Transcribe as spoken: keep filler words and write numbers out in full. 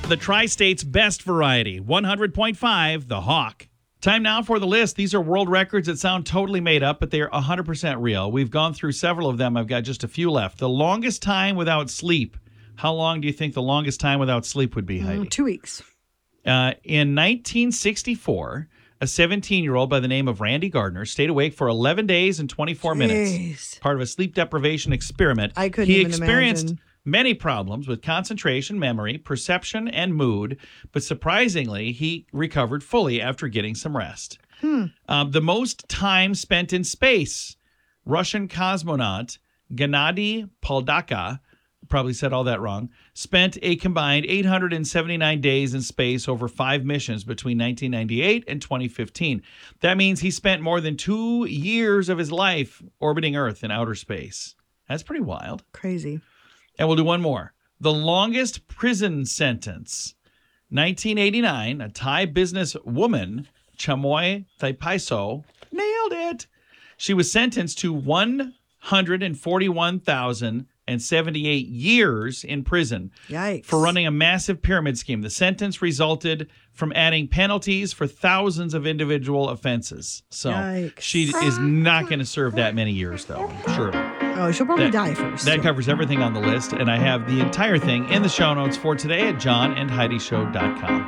the Tri-State's best variety, one hundred point five, The Hawk. Time now for the list. These are world records that sound totally made up, but they are one hundred percent real. We've gone through several of them. I've got just a few left. The longest time without sleep. How long do you think the longest time without sleep would be, Heidi? Mm, two weeks. Uh, in nineteen sixty-four, a seventeen-year-old by the name of Randy Gardner stayed awake for eleven days and twenty-four Jeez. minutes, part of a sleep deprivation experiment. I couldn't he even experienced imagine. many problems with concentration, memory, perception, and mood, but surprisingly, he recovered fully after getting some rest. Hmm. Um, the most time spent in space, Russian cosmonaut Gennady Poldaka, probably said all that wrong, spent a combined eight hundred seventy-nine days in space over five missions between nineteen ninety-eight and twenty fifteen. That means he spent more than two years of his life orbiting Earth in outer space. That's pretty wild. Crazy. And we'll do one more. The longest prison sentence. nineteen eighty-nine, a Thai businesswoman, Chamoy Thaipaiso, nailed it. She was sentenced to one hundred forty-one thousand seventy-eight years in prison Yikes. for running a massive pyramid scheme. The sentence resulted from adding penalties for thousands of individual offenses. So Yikes. she is not going to serve that many years, though, surely. Oh, she'll probably That- die first. That covers everything on the list, and I have the entire thing in the show notes for today at john and heidi show dot com.